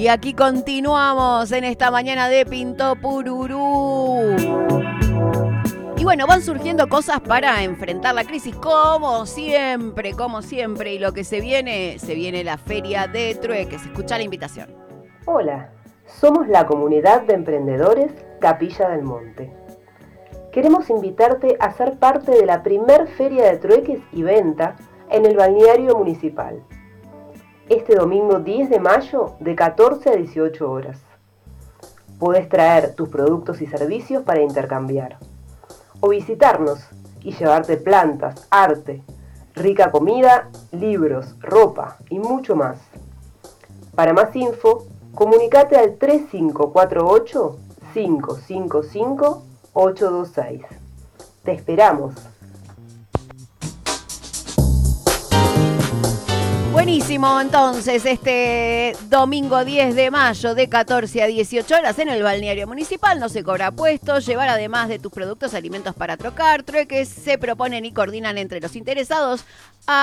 Y aquí continuamos en esta mañana de Pinto Pururú. Y bueno, van surgiendo cosas para enfrentar la crisis, como siempre. Y lo que se viene la Feria de Trueques. Escuchá la invitación. Hola, somos la comunidad de emprendedores Capilla del Monte. Queremos invitarte a ser parte de la primer Feria de Trueques y Venta en el balneario municipal. Este domingo 10 de mayo de 14 a 18 horas. Podés traer tus productos y servicios para intercambiar. O visitarnos y llevarte plantas, arte, rica comida, libros, ropa y mucho más. Para más info, comunicate al 3548-555-826. Te esperamos. Buenísimo, entonces, este domingo 10 de mayo de 14 a 18 horas en el balneario municipal, no se cobra puestos, llevar además de tus productos alimentos para trocar, trueques, se proponen y coordinan entre los interesados